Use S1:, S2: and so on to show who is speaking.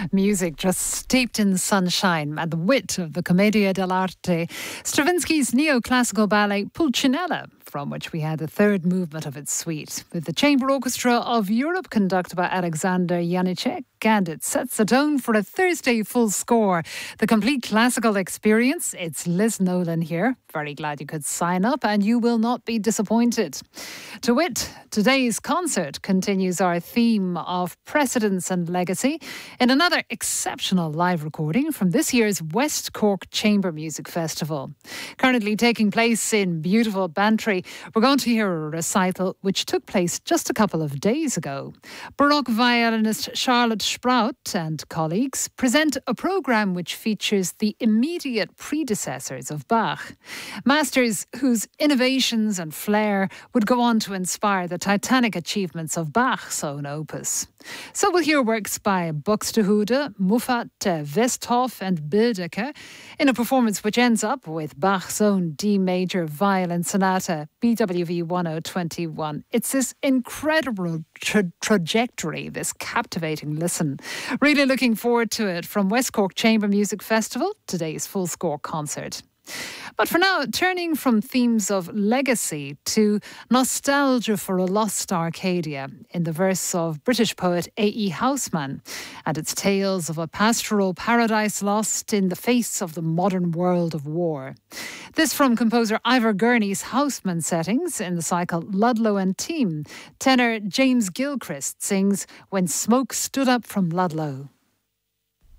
S1: Music just steeped in sunshine and the wit of the Commedia dell'arte, Stravinsky's neoclassical ballet Pulcinella, from which we had the third movement of its suite, with the Chamber Orchestra of Europe conducted by Alexander Janicek, and it sets the tone for a Thursday full score. The complete classical experience. It's Liz Nolan here. Very glad you could sign up and you will not be disappointed. To wit, today's concert continues our theme of precedence and legacy in another exceptional live recording from this year's West Cork Chamber Music Festival. Currently taking place in beautiful Bantry, we're going to hear a recital which took place just a couple of days ago. Baroque violinist Charlotte Sprout and colleagues present a programme which features the immediate predecessors of Bach, masters whose innovations and flair would go on to inspire the titanic achievements of Bach's own opus. So we'll hear works by Buxtehude, Muffat, Westhoff and Bildecker in a performance which ends up with Bach's own D major violin sonata, BWV 1021. It's this incredible trajectory, this captivating listen. Really looking forward to it from West Cork Chamber Music Festival, today's full score concert. But for now, turning from themes of legacy to nostalgia for a lost Arcadia in the verse of British poet A.E. Housman and its tales of a pastoral paradise lost in the face of the modern world of war. This from composer Ivor Gurney's Housman settings in the cycle Ludlow and Team. Tenor James Gilchrist sings When Smoke Stood Up from Ludlow.